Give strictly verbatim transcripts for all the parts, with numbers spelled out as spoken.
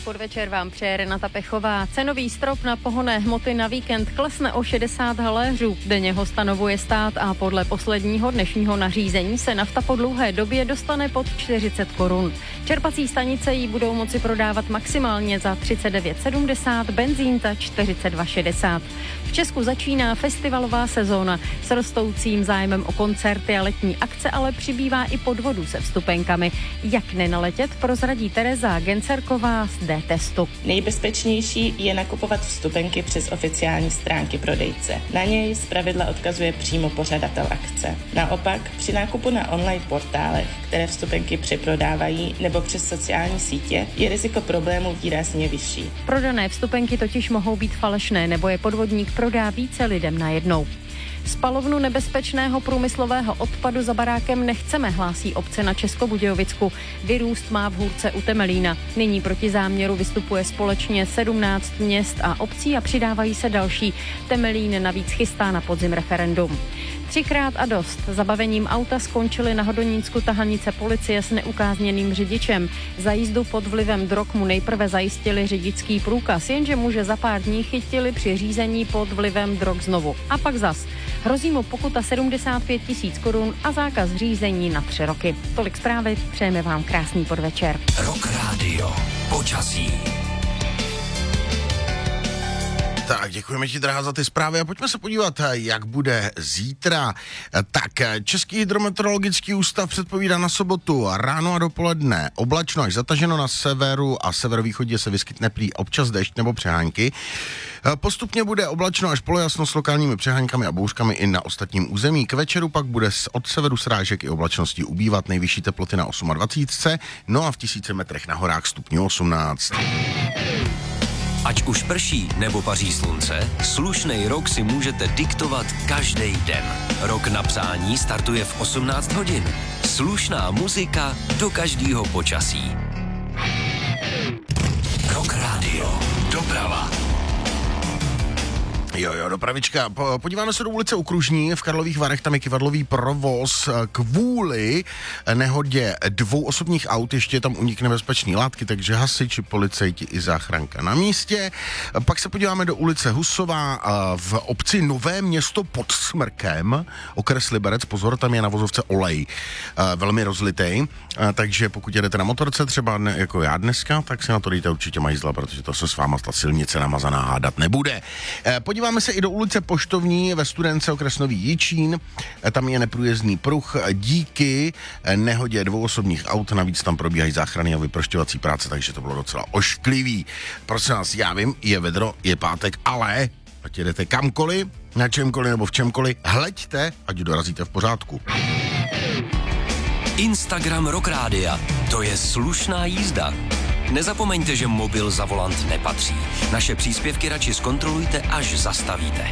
podvečer vám přeje Renata Pechová. Cenový strop na pohonné hmoty na víkend klesne o šedesát haléřů. Denně ho stanovuje stát a podle posledního dnešního nařízení se nafta po dlouhé době dostane pod čtyřicet korun. Čerpací stanice ji budou moci prodávat maximálně za třicet devět sedmdesát, benzín za čtyřicet dva šedesát. V Česku začíná festivalová sezóna. S rostoucím zájmem o koncerty a letní akce ale přibývá i podvodů se vstupenkami. Jak nenaletět, prozradí Tereza Gencerková z D-testu. Nejbezpečnější je nakupovat vstupenky přes oficiální stránky prodejce. Na něj zpravidla odkazuje přímo pořadatel akce. Naopak, při nákupu na online portálech, které vstupenky přeprodávají nebo přes sociální sítě, je riziko problémů výrazně vyšší. Prodané vstupenky totiž mohou být falešné nebo je podvodník prodá více lidem najednou. Spalovnu nebezpečného průmyslového odpadu za barákem nechceme, hlásí obce na Českobudějovicku. Vyrůst má v Hůrce u Temelína. Nyní proti záměru vystupuje společně sedmnáct měst a obcí a přidávají se další. Temelín navíc chystá na podzim referendum. Třikrát a dost. Zabavením auta skončily na Hodonínsku tahanice policie s neukázněným řidičem. Za jízdu pod vlivem drog mu nejprve zajistili řidičský průkaz, jenže muže za pár dní chytili při řízení pod vlivem drog znovu. A pak zas. Hrozí mu pokuta sedmdesát pět tisíc korun a zákaz řízení na tři roky. Tolik zprávy, přejeme vám krásný podvečer. Rock Radio. Počasí. Tak, děkujeme ti, drahá, za ty zprávy a pojďme se podívat, jak bude zítra. Tak, Český hydrometeorologický ústav předpovídá na sobotu ráno a dopoledne oblačno až zataženo, na severu a severovýchodě se vyskytne prý občas déšť nebo přehánky. Postupně bude oblačno až polojasno s lokálními přeháňkami a bouřkami i na ostatním území. K večeru pak bude od severu srážek i oblačností ubývat, nejvyšší teploty na dvacet osm, no a v tisíci metrech na horách stupňů osmnáct. Ať už prší nebo paří slunce, slušnej rok si můžete diktovat každý den. Rok na přání startuje v osmnáct hodin. Slušná muzika do každého počasí. Rock Radio. Doprava. Jo, jo, dopravička. Podíváme se do ulice Okružní. V Karlových Varech tam je kyvadlový provoz kvůli nehodě dvou osobních aut. Ještě je tam únik nebezpečný látky, takže hasiči, policejti i záchranka na místě. Pak se podíváme do ulice Husová v obci Nové Město pod Smrkem. Okres Liberec, pozor, tam je na vozovce olej. Velmi rozlitej. Takže pokud jedete na motorce, třeba ne, jako já dneska, tak si na to dejte určitě majzla, protože to se s váma ta silnice namazaná hádat nebude. Podíváme Podíváme se i do ulice Poštovní ve Studence, okres Nový Jičín. Tam je neprůjezdný pruh díky nehodě dvou osobních aut. Navíc tam probíhají záchrany a vyprošťovací práce, takže to bylo docela ošklivý. Prosím vás, já vím, je vedro, je pátek, ale ať jedete kamkoliv, na čemkoliv nebo v čemkoliv, hleďte, ať dorazíte v pořádku. Instagram Rock Rádia. To je slušná jízda. Nezapomeňte, že mobil za volant nepatří. Naše příspěvky radši zkontrolujte, až zastavíte.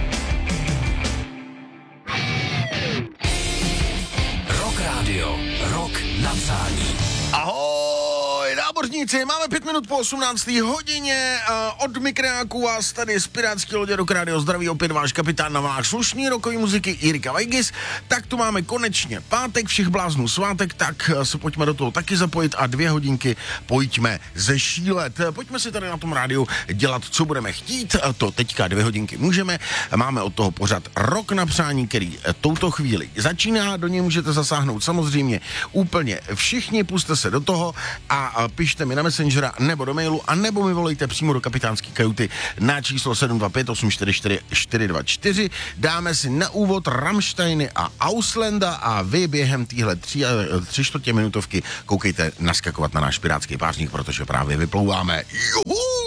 Rock Radio. Rock na přání. Ahoj, námořníci, máme pět minut po osmnácté hodině. Od mikráku vás tady z pirátský lodě Rock Radio zdraví opět váš kapitán na vlnách slušný rokový muziky Jirka Vajgis. Tak tu máme konečně pátek, všech bláznů svátek, tak se pojďme do toho taky zapojit a dvě hodinky pojďme zešílet. Pojďme si tady na tom rádiu dělat, co budeme chtít, to teďka dvě hodinky můžeme. Máme od toho pořad Rock na přání, který touto chvíli začíná, do něj můžete zasáhnout samozřejmě úplně všichni, puste se do toho a pište mi na Messengera nebo do mailu, a nebo mi volejte přímo do kapitánské kajuty na číslo sedm dva pět osm čtyři čtyři čtyři dva čtyři. Dáme si na úvod Rammsteiny a Auslanda a vy během téhle tři, tři čtvrtě minutovky koukejte naskakovat na náš pirátský pářník, protože právě vyplouváme. Juhu!